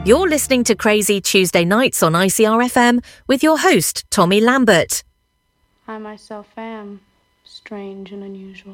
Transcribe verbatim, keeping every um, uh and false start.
You're listening to Crazy Tuesday Nights on I C R F M with your host, Tommy Lambert. I myself am strange and unusual.